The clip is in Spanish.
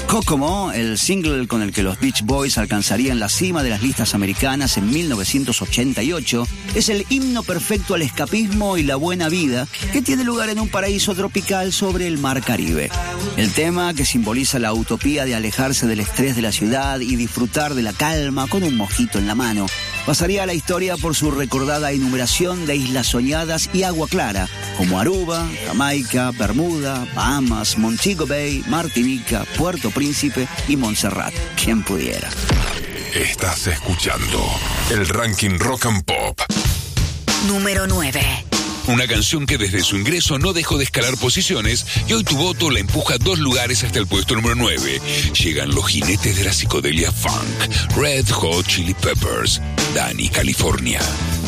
Kokomo, el single con el que los Beach Boys alcanzarían la cima de las listas americanas en 1988, es el himno perfecto al escapismo y la buena vida que tiene lugar en un paraíso tropical sobre el mar Caribe. El tema, que simboliza la utopía de alejarse del estrés de la ciudad y disfrutar de la calma con un mojito en la mano, pasaría a la historia por su recordada enumeración de islas soñadas y agua clara, como Aruba, Jamaica, Bermuda, Bahamas, Montego Bay, Martinica, Puerto Príncipe y Montserrat. ¿Quién pudiera? Estás escuchando el ranking Rock and Pop. Número 9. Una canción que desde su ingreso no dejó de escalar posiciones y hoy tu voto la empuja 2 lugares hasta el puesto número 9. Llegan los jinetes de la psicodelia funk, Red Hot Chili Peppers, Dani, California.